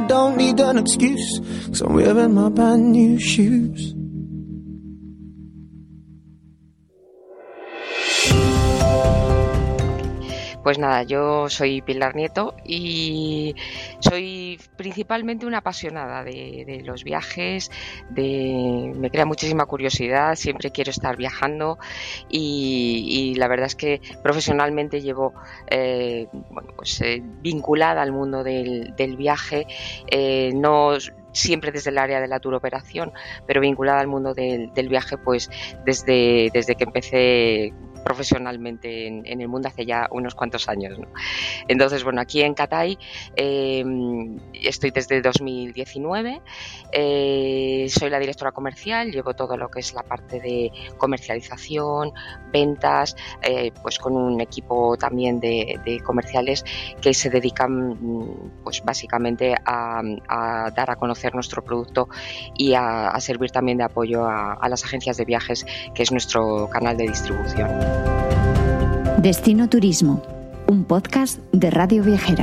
don't need an excuse, 'cause I'm wearing my brand new shoes. Pues nada, yo soy Pilar Nieto y soy principalmente una apasionada de los viajes, me crea muchísima curiosidad, siempre quiero estar viajando y la verdad es que profesionalmente llevo vinculada al mundo del viaje, no siempre desde el área de la turoperación, pero vinculada al mundo del viaje pues desde que empecé profesionalmente en el mundo hace ya unos cuantos años, ¿no? Entonces, bueno, aquí en Cathay estoy desde 2019, soy la directora comercial, llevo todo lo que es la parte de comercialización, ventas, pues con un equipo también de comerciales que se dedican pues básicamente a dar a conocer nuestro producto y a servir también de apoyo a las agencias de viajes, que es nuestro canal de distribución. Destino Turismo, un podcast de Radio Viajera.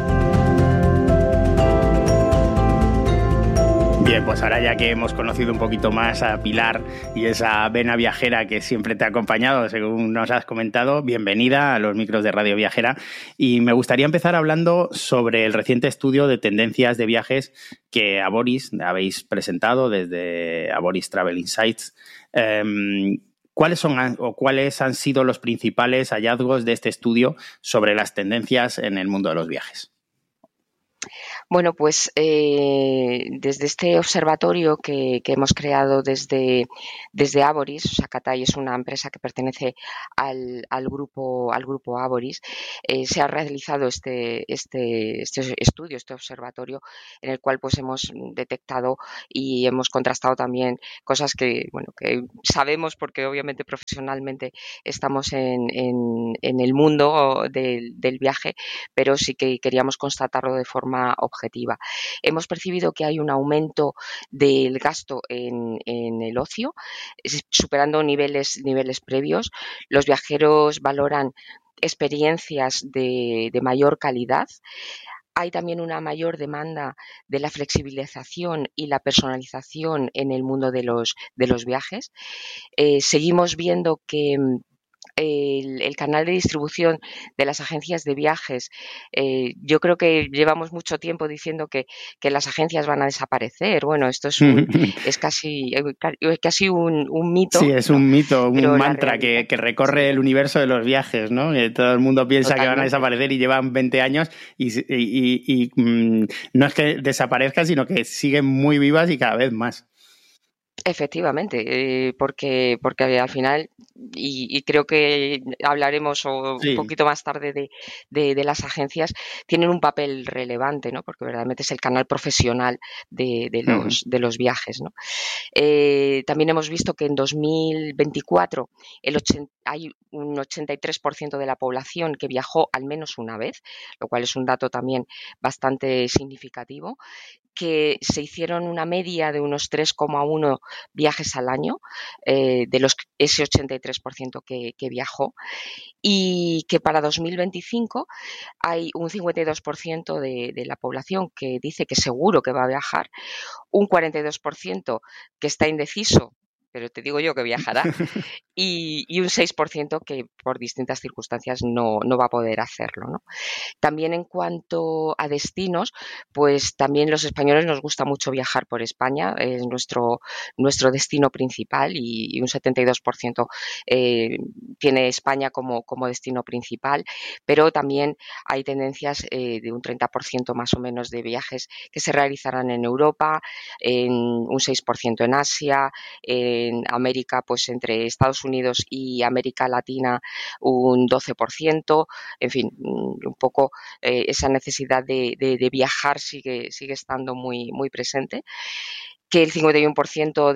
Bien, pues ahora ya que hemos conocido un poquito más a Pilar y esa vena viajera que siempre te ha acompañado, según nos has comentado, bienvenida a los micros de Radio Viajera. Y me gustaría empezar hablando sobre el reciente estudio de tendencias de viajes que Aboris habéis presentado desde Aboris Travel Insights. ¿Cuáles han sido los principales hallazgos de este estudio sobre las tendencias en el mundo de los viajes? Bueno, pues desde este observatorio que hemos creado desde Aboris, o sea, Cathay es una empresa que pertenece al grupo Aboris, se ha realizado este estudio, este observatorio, en el cual pues hemos detectado y hemos contrastado también cosas que sabemos, porque obviamente profesionalmente estamos en el mundo del viaje, pero sí que queríamos constatarlo de forma objetiva. Hemos percibido que hay un aumento del gasto en el ocio, superando niveles previos. Los viajeros valoran experiencias de mayor calidad. Hay también una mayor demanda de la flexibilización y la personalización en el mundo de los viajes. Seguimos viendo que el canal de distribución de las agencias de viajes, yo creo que llevamos mucho tiempo diciendo que las agencias van a desaparecer. Bueno, esto es casi un mito. Sí, es un mito, un mantra que recorre sí, el universo de los viajes, ¿no? Todo el mundo piensa que van a desaparecer y llevan 20 años y no es que desaparezcan, sino que siguen muy vivas y cada vez más. Efectivamente, porque al final, y creo que hablaremos un poquito más tarde de las agencias, tienen un papel relevante, ¿no? Porque verdaderamente es el canal profesional de los viajes, ¿no? También hemos visto que en 2024 hay un 83% de la población que viajó al menos una vez, lo cual es un dato también bastante significativo, que se hicieron una media de unos 3,1 viajes al año, de ese 83% que viajó, y que para 2025 hay un 52% de la población que dice que seguro que va a viajar, un 42% que está indeciso, pero te digo yo que viajará, y un 6% que por distintas circunstancias no va a poder hacerlo, ¿no? También en cuanto a destinos, pues también los españoles nos gusta mucho viajar por España, es nuestro destino principal, y un 72% tiene España como destino principal, pero también hay tendencias de un 30% más o menos de viajes que se realizarán en Europa, en un 6% en Asia, en América, pues entre Estados Unidos y América Latina un 12%, en fin, un poco esa necesidad de viajar sigue estando muy, muy presente, que el 51%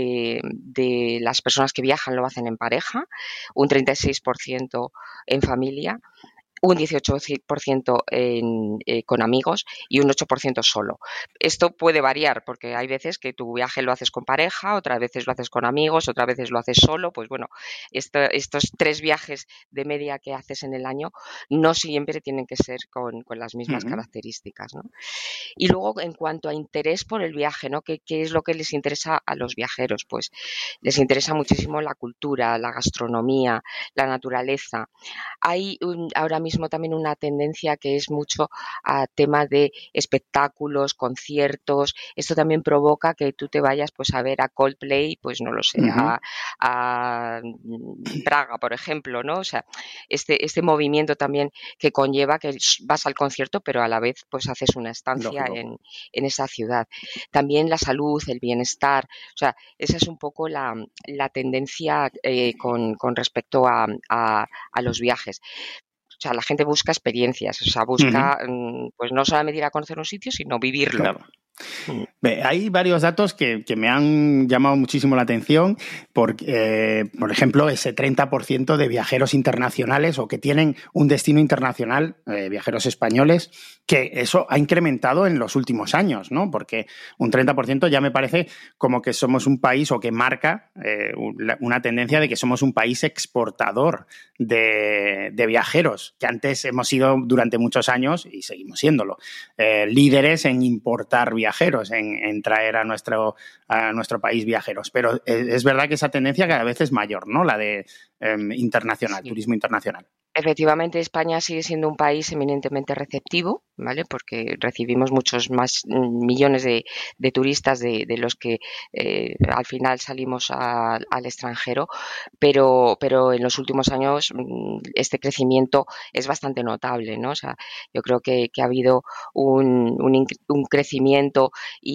de las personas que viajan lo hacen en pareja, un 36% en familia. un 18% con amigos y un 8% solo. Esto puede variar porque hay veces que tu viaje lo haces con pareja, otras veces lo haces con amigos, otras veces lo haces solo. Pues bueno, estos 3 viajes de media que haces en el año no siempre tienen que ser con las mismas características, ¿no? Y luego, en cuanto a interés por el viaje, ¿no? ¿Qué es lo que les interesa a los viajeros? Pues les interesa muchísimo la cultura, la gastronomía, la naturaleza. Hay ahora mismo también una tendencia que es mucho a tema de espectáculos, conciertos. Esto también provoca que tú te vayas pues a ver a Coldplay, pues no lo sé, a Praga, por ejemplo, ¿no? O sea, este movimiento también que conlleva que vas al concierto, pero a la vez pues haces una estancia en esa ciudad. También la salud, el bienestar, o sea, esa es un poco la tendencia con respecto a los viajes. O sea, la gente busca experiencias, o sea, busca pues no solamente ir a conocer un sitio, sino vivirlo. Claro. Hay varios datos que me han llamado muchísimo la atención, porque, por ejemplo, ese 30% de viajeros internacionales o que tienen un destino internacional, viajeros españoles, que eso ha incrementado en los últimos años, ¿no? Porque un 30% ya me parece como que somos un país o que marca una tendencia de que somos un país exportador de viajeros, que antes hemos sido durante muchos años, y seguimos siéndolo, líderes en importar viajeros, en traer a nuestro país viajeros. Pero es verdad que esa tendencia cada vez es mayor, ¿no? La de internacional, turismo internacional. Efectivamente, España sigue siendo un país eminentemente receptivo, ¿vale? Porque recibimos muchos más millones de turistas de los que al final salimos al extranjero, pero en los últimos años este crecimiento es bastante notable, ¿no? O sea, yo creo que ha habido un crecimiento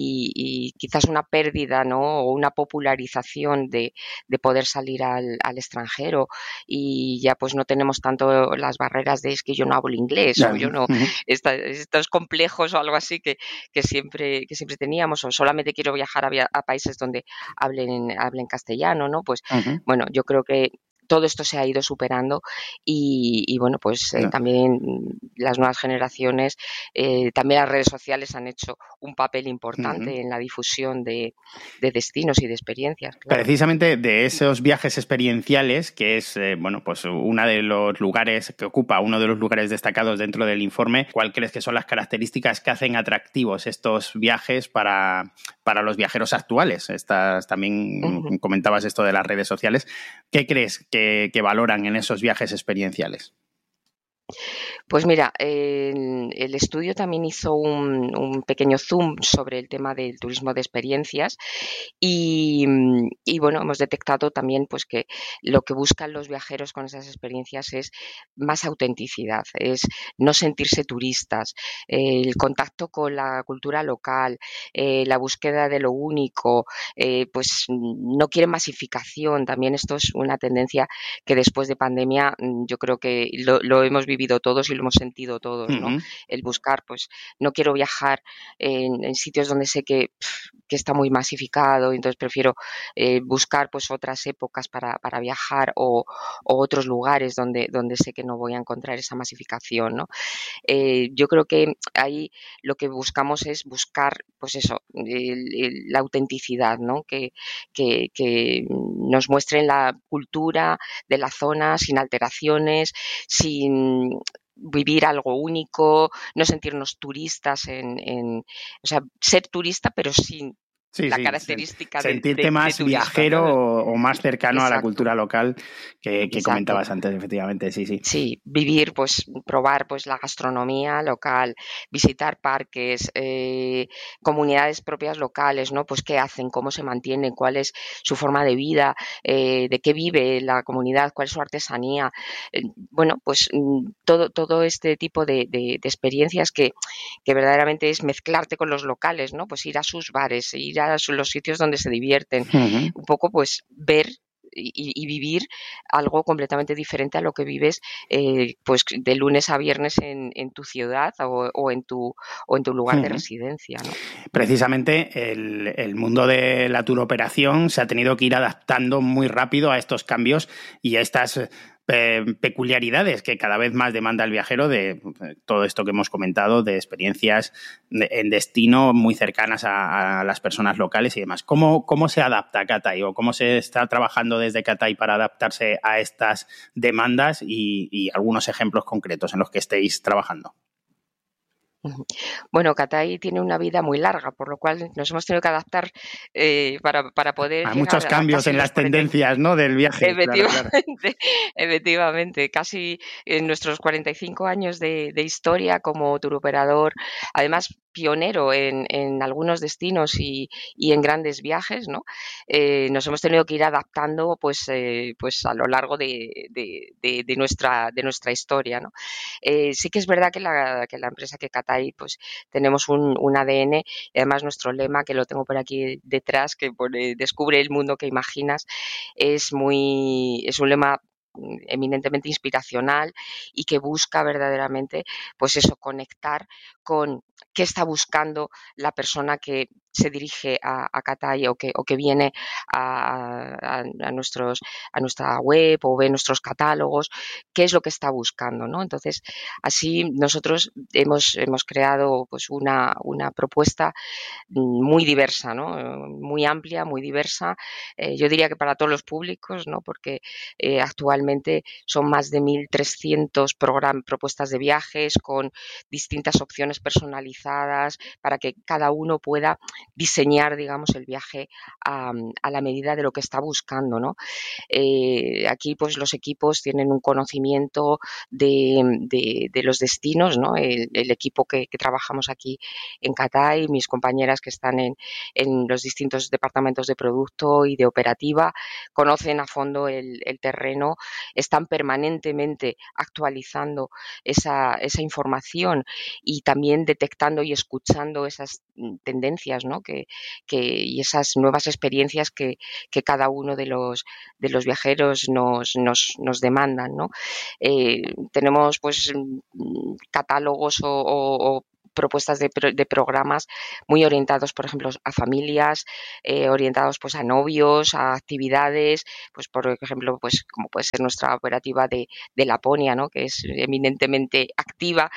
y quizás una pérdida, ¿no? O una popularización de poder salir al extranjero, y ya pues no tenemos tanto las barreras de es que yo no hablo inglés o yo no, estos complejos o algo así que siempre teníamos, o solamente quiero viajar a países donde hablen castellano, ¿no? Pues bueno, yo creo que todo esto se ha ido superando y bueno, pues también las nuevas generaciones, también las redes sociales han hecho un papel importante en la difusión de destinos y de experiencias. Claro. Precisamente de esos viajes experienciales, que es bueno, pues uno de los lugares que ocupa, uno de los lugares destacados dentro del informe, ¿cuál crees que son las características que hacen atractivos estos viajes para los viajeros actuales? También comentabas esto de las redes sociales. ¿Qué crees que valoran en esos viajes experienciales? Pues mira, el estudio también hizo un pequeño zoom sobre el tema del turismo de experiencias y bueno, hemos detectado también pues que lo que buscan los viajeros con esas experiencias es más autenticidad, es no sentirse turistas, el contacto con la cultura local, la búsqueda de lo único, pues no quieren masificación. También esto es una tendencia que después de pandemia yo creo que lo hemos vivido todos y lo hemos sentido todos, ¿no? El buscar, pues no quiero viajar en sitios donde sé que está muy masificado, entonces prefiero buscar pues otras épocas para viajar o otros lugares donde sé que no voy a encontrar esa masificación, ¿no? Yo creo que ahí lo que buscamos es buscar, pues eso, la autenticidad, ¿no? Que nos muestren la cultura de la zona sin alteraciones, sin vivir algo único, no sentirnos turistas o sea, ser turista pero sin la característica de sentirte más viajero, ¿no? o más cercano a la cultura local que comentabas antes, efectivamente, sí. Sí, vivir, pues probar pues la gastronomía local, visitar parques, comunidades propias locales, ¿no? Pues qué hacen, cómo se mantienen, cuál es su forma de vida, de qué vive la comunidad, cuál es su artesanía. Bueno, pues todo este tipo de experiencias que verdaderamente es mezclarte con los locales, ¿no? Pues ir a sus bares, ir a los sitios donde se divierten, un poco pues ver y vivir algo completamente diferente a lo que vives pues de lunes a viernes en tu ciudad o en tu lugar de residencia, ¿no? Precisamente el mundo de la turoperación se ha tenido que ir adaptando muy rápido a estos cambios y a estas peculiaridades que cada vez más demanda el viajero de todo esto que hemos comentado, de experiencias en destino muy cercanas a las personas locales y demás. ¿Cómo se adapta Cathay o cómo se está trabajando desde Cathay para adaptarse a estas demandas y algunos ejemplos concretos en los que estéis trabajando? Bueno, Cathay tiene una vida muy larga, por lo cual nos hemos tenido que adaptar para poder Hay muchos cambios en las tendencias, ¿no?, del viaje. Efectivamente, claro. efectivamente. Casi en nuestros 45 años de historia como turoperador, además pionero en algunos destinos y en grandes viajes, ¿no? Nos hemos tenido que ir adaptando pues a lo largo de nuestra historia, ¿no? Sí que es verdad que la empresa que Cathay, pues tenemos un ADN y además nuestro lema, que lo tengo por aquí detrás, que pone "Descubre el mundo que imaginas", es un lema eminentemente inspiracional y que busca verdaderamente, pues eso, conectar con qué está buscando la persona que se dirige a Cathay o que viene a nuestra web o ve nuestros catálogos, qué es lo que está buscando, ¿no? Entonces, así nosotros hemos creado pues una propuesta muy diversa, ¿no? Muy amplia, muy diversa. Yo diría que para todos los públicos, ¿no? Porque actualmente son más de 1.300 propuestas de viajes con distintas opciones personalizadas para que cada uno pueda diseñar, digamos, el viaje a la medida de lo que está buscando, ¿no? Aquí pues los equipos tienen un conocimiento de los destinos, ¿no? El equipo que trabajamos aquí en Cathay, mis compañeras que están en los distintos departamentos de producto y de operativa, conocen a fondo el terreno, están permanentemente actualizando esa información y también detectando y escuchando esas tendencias, ¿no? y esas nuevas experiencias que cada uno de los viajeros nos demandan, ¿no? Tenemos pues catálogos o propuestas de programas muy orientados, por ejemplo, a familias, orientados pues a novios, a actividades, pues por ejemplo, pues como puede ser nuestra operativa de Laponia, ¿no? Que es eminentemente activa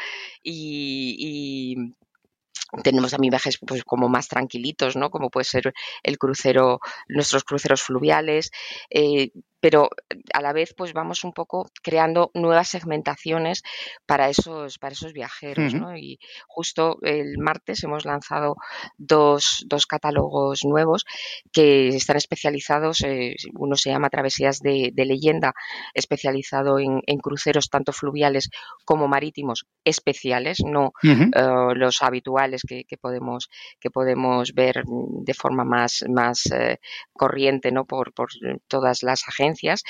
y tenemos también viajes pues como más tranquilitos, ¿no? Como puede ser el crucero, nuestros cruceros fluviales, pero a la vez pues vamos un poco creando nuevas segmentaciones para esos viajeros, ¿no? Y justo el martes hemos lanzado dos catálogos nuevos que están especializados, uno se llama Travesías de Leyenda, especializado en cruceros tanto fluviales como marítimos especiales, no los habituales que podemos ver de forma más corriente, ¿no? por todas las agencias,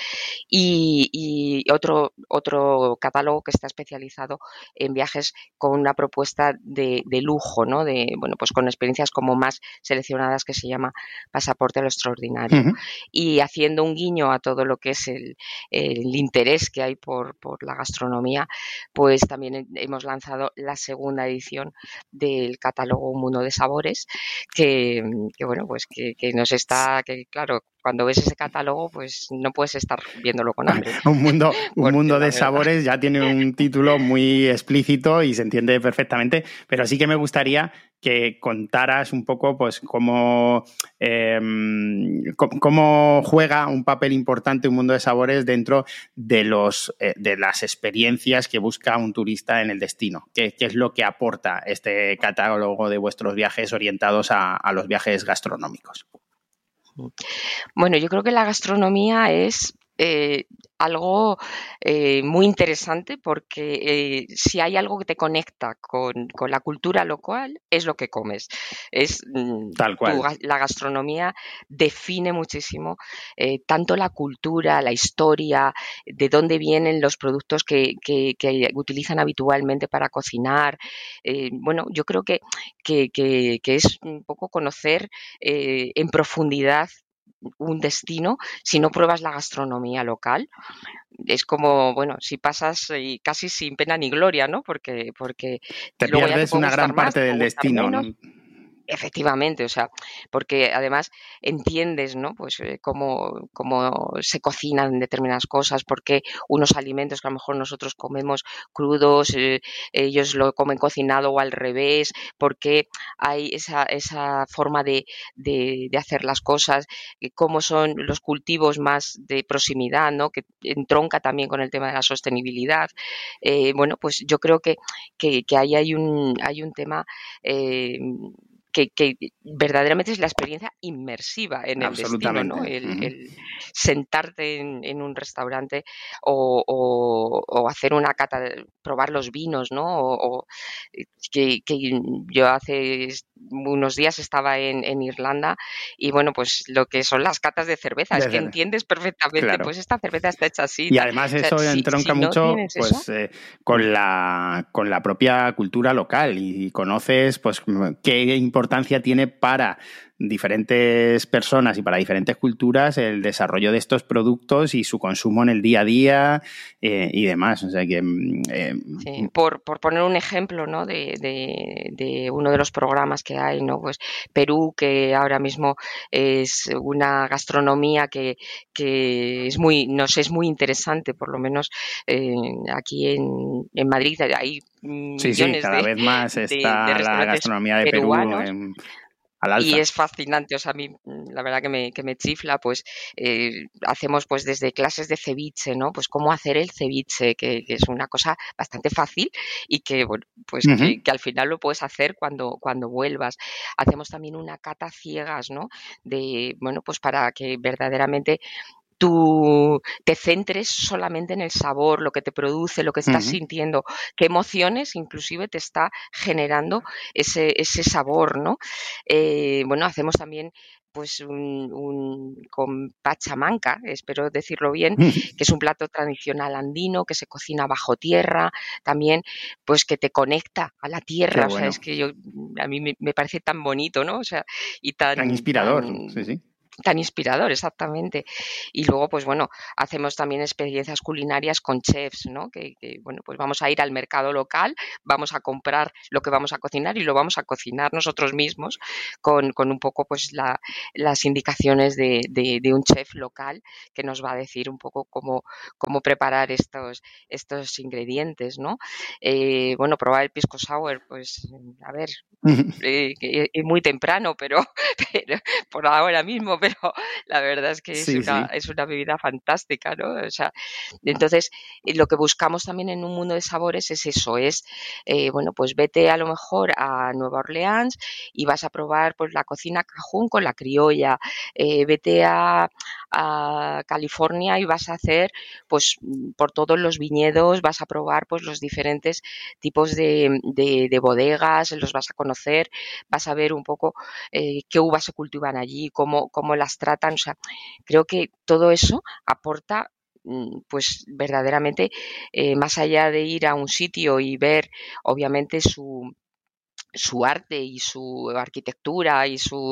y otro catálogo que está especializado en viajes con una propuesta de lujo, ¿no? Pues con experiencias como más seleccionadas, que se llama Pasaporte a lo Extraordinario. Y haciendo un guiño a todo lo que es el interés que hay por la gastronomía, pues también hemos lanzado la segunda edición del catálogo Un Mundo de Sabores, que bueno, pues que nos está, que claro, cuando ves ese catálogo, pues no puedes estar viéndolo con hambre. Un mundo de sabores ya tiene un título muy explícito y se entiende perfectamente, pero sí que me gustaría que contaras un poco pues cómo juega un papel importante Un Mundo de Sabores dentro de las experiencias que busca un turista en el destino. ¿Qué es lo que aporta este catálogo de vuestros viajes orientados a los viajes gastronómicos? Bueno, yo creo que la gastronomía es algo muy interesante, porque si hay algo que te conecta con la cultura local, es lo que comes. Tal cual. La gastronomía define muchísimo tanto la cultura, la historia, de dónde vienen los productos que utilizan habitualmente para cocinar. Bueno, yo creo que es un poco conocer en profundidad un destino si no pruebas la gastronomía local. Es como, bueno, si pasas casi sin pena ni gloria, ¿no? Porque te pierdes una gran parte del destino, ¿no? Efectivamente, o sea, porque además entiendes, ¿no? Pues cómo se cocinan determinadas cosas, porque unos alimentos que a lo mejor nosotros comemos crudos, ellos lo comen cocinado o al revés, porque hay esa forma de hacer las cosas, cómo son los cultivos más de proximidad, ¿no? Que entronca también con el tema de la sostenibilidad. Bueno, pues yo creo que ahí hay un tema que verdaderamente es la experiencia inmersiva en el destino, ¿no? El sentarte en un restaurante o hacer una cata, probar los vinos, ¿no? O que yo hace unos días estaba en Irlanda y bueno, pues lo que son las catas de cerveza, es que entiendes perfectamente, claro. Pues esta cerveza está hecha así. Y además eso entronca mucho pues, con la propia cultura local y conoces pues qué importancia tiene para diferentes personas y para diferentes culturas el desarrollo de estos productos y su consumo en el día a día y demás. O sea que sí, por poner un ejemplo, ¿no? de uno de los programas que hay, ¿no? Pues Perú, que ahora mismo es una gastronomía que es muy interesante, por lo menos aquí en Madrid hay millones cada vez más está la gastronomía de peruanos. Perú al alza. Y es fascinante, o sea, a mí la verdad que me chifla, pues hacemos pues desde clases de ceviche, ¿no? Pues cómo hacer el ceviche, que es una cosa bastante fácil y que, bueno, pues que al final lo puedes hacer cuando vuelvas. Hacemos también una cata ciegas, ¿no? Bueno, pues para que verdaderamente tú te centres solamente en el sabor, lo que te produce, lo que estás sintiendo, qué emociones inclusive te está generando ese sabor, ¿no? Bueno, hacemos también pues con pachamanca, espero decirlo bien, que es un plato tradicional andino que se cocina bajo tierra, también pues que te conecta a la tierra, o sea, es que a mí me parece tan bonito, ¿no? O sea, y tan inspirador, sí. Tan inspirador, exactamente. Y luego, pues bueno, hacemos también experiencias culinarias con chefs, ¿no? Que bueno, pues vamos a ir al mercado local, vamos a comprar lo que vamos a cocinar y lo vamos a cocinar nosotros mismos con un poco pues las indicaciones de un chef local que nos va a decir un poco cómo preparar estos ingredientes, ¿no? Bueno, probar el pisco sour, pues a ver, muy temprano, pero por ahora mismo, pero la verdad es que es una bebida fantástica, ¿no? O sea, entonces lo que buscamos también en un mundo de sabores es eso, bueno, pues vete a lo mejor a Nueva Orleans y vas a probar pues la cocina cajún con la criolla, vete a California y vas a hacer pues por todos los viñedos, vas a probar pues los diferentes tipos de bodegas, los vas a conocer, vas a ver un poco qué uvas se cultivan allí, cómo las tratan, o sea, creo que todo eso aporta pues verdaderamente más allá de ir a un sitio y ver obviamente su arte y su arquitectura y sus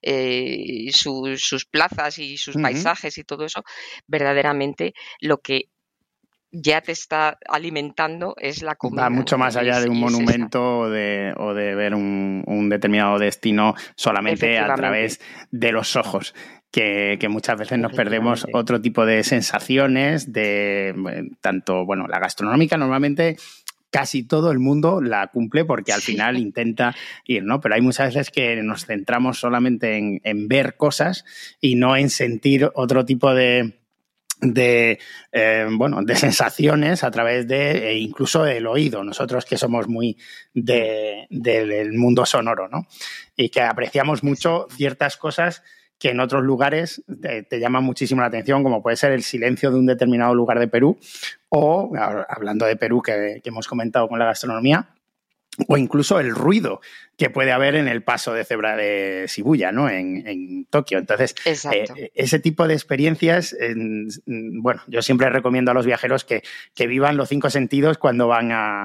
plazas y sus paisajes y todo eso, verdaderamente lo que ya te está alimentando es la comida. Va mucho más allá de un monumento o de ver un determinado destino solamente a través de los ojos. Que muchas veces nos perdemos otro tipo de sensaciones tanto, bueno, la gastronómica normalmente casi todo el mundo la cumple porque al final intenta ir, ¿no? Pero hay muchas veces que nos centramos solamente en ver cosas y no en sentir otro tipo de sensaciones a través de incluso el oído, nosotros que somos muy del mundo sonoro, ¿no? Y que apreciamos mucho ciertas cosas que en otros lugares te llaman muchísimo la atención, como puede ser el silencio de un determinado lugar de Perú o, hablando de Perú que hemos comentado con la gastronomía, o incluso el ruido que puede haber en el paso de cebra de Shibuya, ¿no? En Tokio. Entonces, ese tipo de experiencias, bueno, yo siempre recomiendo a los viajeros que vivan los 5 sentidos cuando van a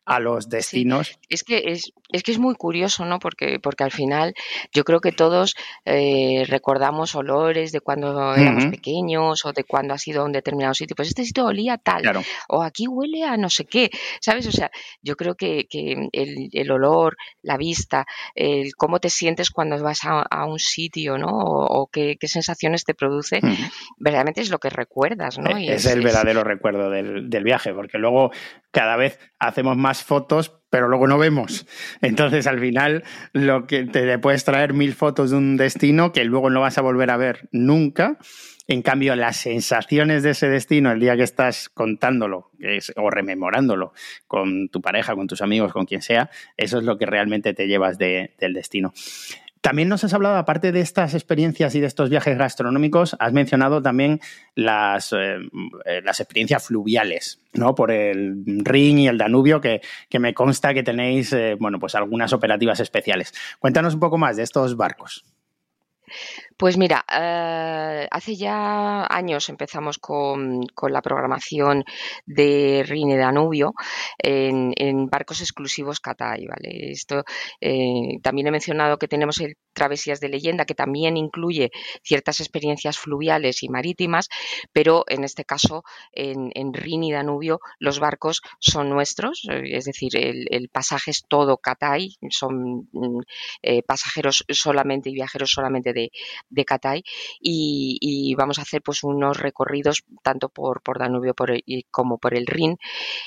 a los destinos. Sí. Es que es muy curioso, ¿no? Porque al final yo creo que todos recordamos olores de cuando éramos pequeños o de cuando has ido a un determinado sitio. Pues este sitio olía tal, claro. o aquí huele a no sé qué, ¿sabes? O sea, yo creo que el olor, la vista, el cómo te sientes cuando vas a un sitio, ¿no? O qué sensaciones te produce, verdaderamente es lo que recuerdas, ¿no? Y es el verdadero recuerdo del viaje, porque luego cada vez hacemos más fotos, pero luego no vemos. Entonces, al final, lo que te puedes traer 1000 fotos de un destino que luego no vas a volver a ver nunca. En cambio, las sensaciones de ese destino, el día que estás contándolo o rememorándolo con tu pareja, con tus amigos, con quien sea, eso es lo que realmente te llevas del destino. También nos has hablado, aparte de estas experiencias y de estos viajes gastronómicos, has mencionado también las experiencias fluviales, ¿no? Por el Rin y el Danubio, que me consta que tenéis pues algunas operativas especiales. Cuéntanos un poco más de estos barcos. Pues mira, hace ya años empezamos con la programación de Rin y Danubio en barcos exclusivos Cathay, ¿vale? Esto también he mencionado que tenemos el Travesías de Leyenda, que también incluye ciertas experiencias fluviales y marítimas, pero en este caso en Rin y Danubio los barcos son nuestros, es decir, el pasaje es todo Cathay, son pasajeros solamente y viajeros solamente de Cathay y vamos a hacer pues unos recorridos tanto por Danubio como por el Rin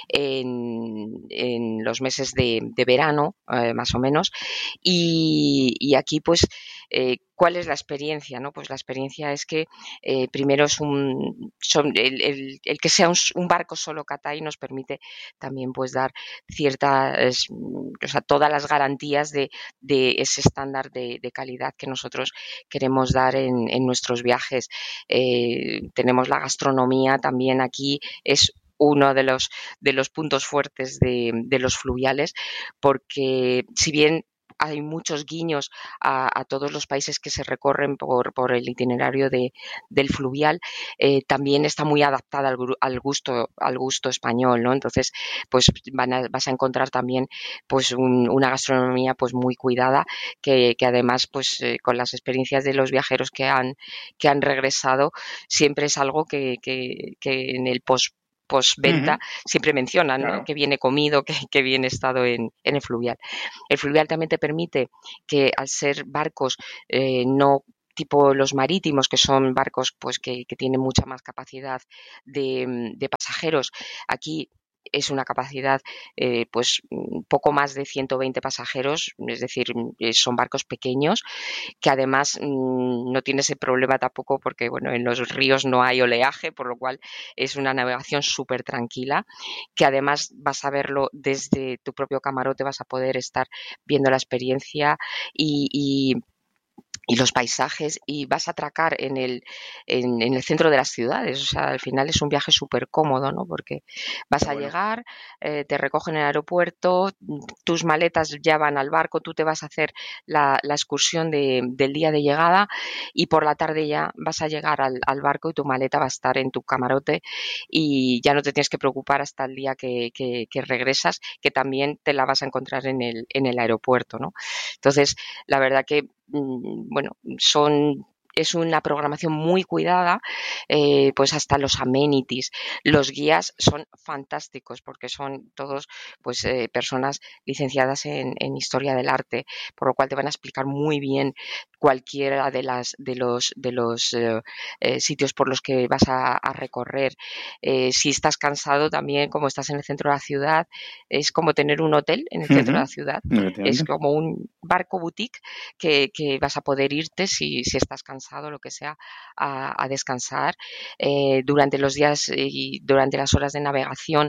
en los meses de verano, más o menos, y aquí pues ¿cuál es la experiencia? ¿No? Pues la experiencia es que primero es el que sea un barco solo Cathay nos permite también pues dar ciertas, o sea, todas las garantías de ese estándar de calidad que nosotros queremos dar en nuestros viajes. Tenemos la gastronomía también aquí, es uno de los puntos fuertes de los fluviales, porque si bien hay muchos guiños a todos los países que se recorren por el itinerario del fluvial, también está muy adaptada al gusto español, ¿no? Entonces, pues vas a encontrar también pues una gastronomía pues muy cuidada que además pues con las experiencias de los viajeros que han regresado siempre es algo que en el postventa siempre mencionan, claro, ¿no? Que viene comido, que viene estado en el fluvial. El fluvial también te permite que al ser barcos no tipo los marítimos, que son barcos pues que tienen mucha más capacidad de pasajeros, aquí es una capacidad pues poco más de 120 pasajeros, es decir, son barcos pequeños que además no tiene ese problema tampoco porque bueno, en los ríos no hay oleaje, por lo cual es una navegación súper tranquila, que además vas a verlo desde tu propio camarote, vas a poder estar viendo la experiencia y los paisajes y vas a atracar en el centro de las ciudades. O sea, al final es un viaje súper cómodo, ¿no? Porque vas a llegar, te recogen en el aeropuerto, tus maletas ya van al barco, tú te vas a hacer la excursión del día de llegada y por la tarde ya vas a llegar al barco y tu maleta va a estar en tu camarote y ya no te tienes que preocupar hasta el día que regresas, que también te la vas a encontrar en el aeropuerto, ¿no? Entonces, la verdad que bueno, es una programación muy cuidada, pues hasta los amenities. Los guías son fantásticos porque son todos pues personas licenciadas en historia del arte, por lo cual te van a explicar muy bien cualquiera de los sitios por los que vas a recorrer. Si estás cansado también, como estás en el centro de la ciudad, es como tener un hotel en el centro de la ciudad. Es como un barco boutique que vas a poder irte si estás cansado, lo que sea, a descansar. Durante los días y durante las horas de navegación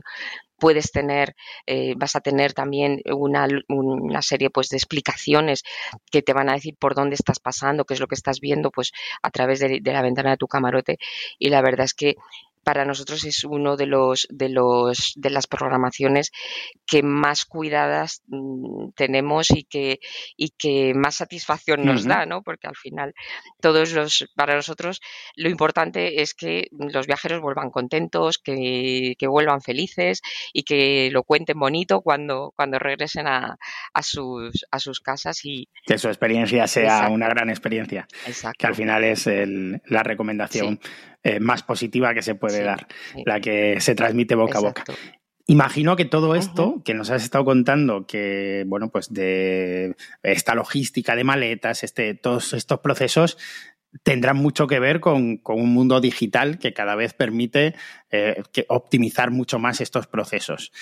vas a tener también una serie pues de explicaciones que te van a decir por dónde estás pasando, qué es lo que estás viendo pues a través de la ventana de tu camarote, y la verdad es que para nosotros es uno de las programaciones que más cuidadas tenemos y que más satisfacción nos da, ¿no? Porque al final para nosotros lo importante es que los viajeros vuelvan contentos, que vuelvan felices y que lo cuenten bonito cuando regresen a sus casas y que su experiencia sea una gran experiencia. Exacto. Que al final es la recomendación más positiva que se puede dar, la que se transmite boca a boca. Imagino que todo esto que nos has estado contando, que bueno, pues de esta logística de maletas, todos estos procesos tendrán mucho que ver con un mundo digital que cada vez permite optimizar mucho más estos procesos.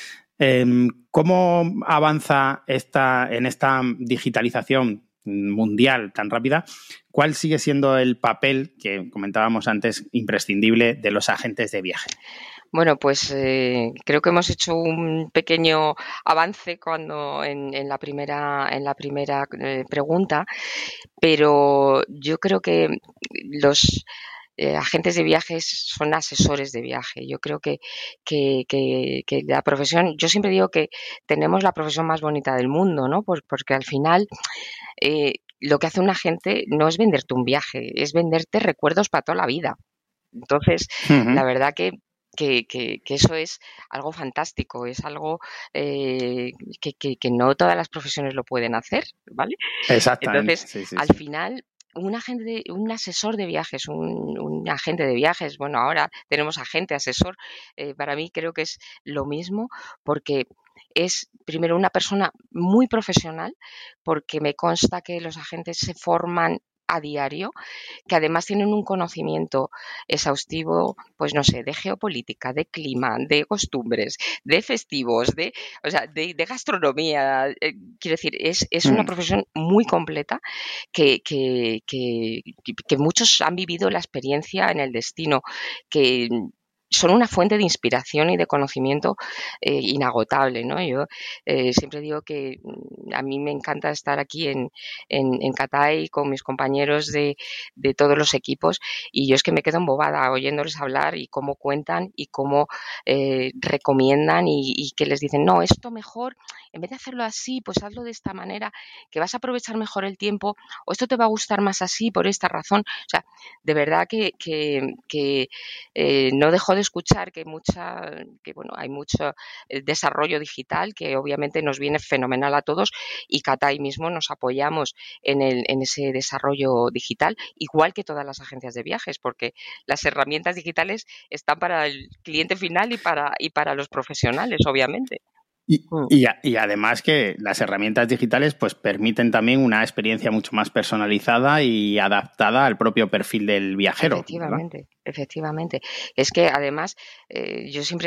¿Cómo avanza en esta digitalización mundial tan rápida? ¿Cuál sigue siendo el papel que comentábamos antes imprescindible de los agentes de viaje? Bueno, pues creo que hemos hecho un pequeño avance en la primera pregunta, pero yo creo que los agentes de viajes son asesores de viaje. Yo creo que la profesión, yo siempre digo que tenemos la profesión más bonita del mundo, ¿no? Porque al final lo que hace un agente no es venderte un viaje, es venderte recuerdos para toda la vida. Entonces, la verdad que eso es algo fantástico, es algo que no todas las profesiones lo pueden hacer, ¿vale? Exactamente. Entonces, al final, un asesor de viajes, un agente de viajes, bueno, ahora tenemos agente, asesor, para mí creo que es lo mismo, porque es primero una persona muy profesional, porque me consta que los agentes se forman a diario, que además tienen un conocimiento exhaustivo, pues no sé, de geopolítica, de clima, de costumbres, de festivos, de gastronomía. Quiero decir, es una profesión muy completa que muchos han vivido la experiencia en el destino, que son una fuente de inspiración y de conocimiento inagotable, ¿no? Yo siempre digo que a mí me encanta estar aquí en Cathay con mis compañeros de todos los equipos, y yo es que me quedo embobada oyéndoles hablar y cómo cuentan y cómo recomiendan y que les dicen, no, esto mejor, en vez de hacerlo así, pues hazlo de esta manera, que vas a aprovechar mejor el tiempo, o esto te va a gustar más así por esta razón. O sea, de verdad que no dejo de escuchar que bueno, hay mucho desarrollo digital que obviamente nos viene fenomenal a todos, y Cathay mismo nos apoyamos en ese desarrollo digital, igual que todas las agencias de viajes, porque las herramientas digitales están para el cliente final y para los profesionales, obviamente. Y además que las herramientas digitales pues permiten también una experiencia mucho más personalizada y adaptada al propio perfil del viajero. Efectivamente. Es que además yo siempre